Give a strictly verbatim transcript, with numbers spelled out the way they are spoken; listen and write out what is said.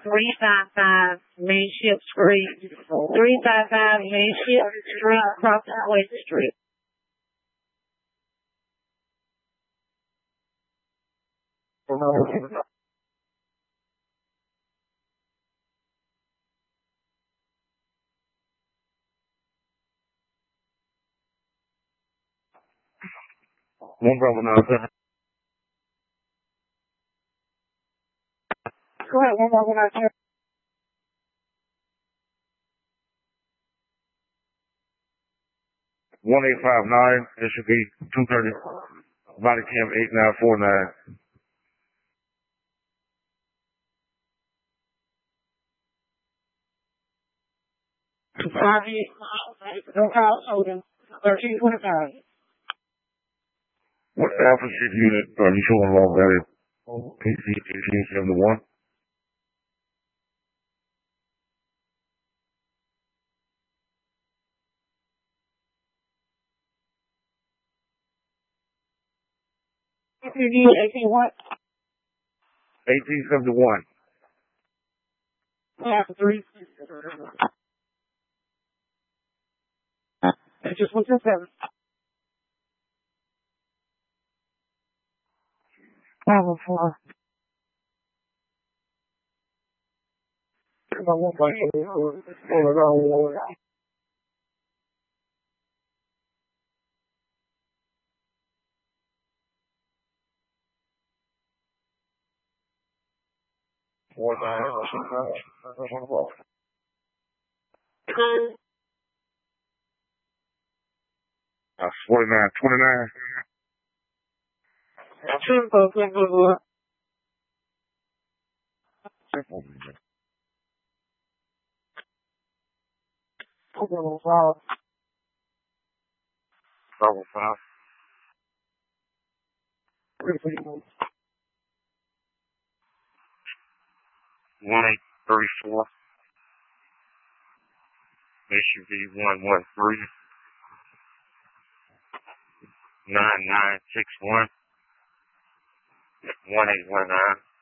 three five five Midship Street. three five five Midship Street, across West Street. One brother now, sir. Go ahead, one more, one more. One eight five nine. It should be two thirty. Body cam eight nine four nine. Five eight, no call, Odin, thirteen twenty-five. What Alpha ship unit are you showing along that is? P C eighteen seventy-one. eighteen what? eighteen seventy-one. Yeah, three. It's just one seven. Five oh four. Come on, one point eight. Four nine. That's forty-nine twenty-nine. Simple, simple. Simple. Simple, five. Double five. One eight thirty four. It should be one one three. Nine nine six one. One eight one nine.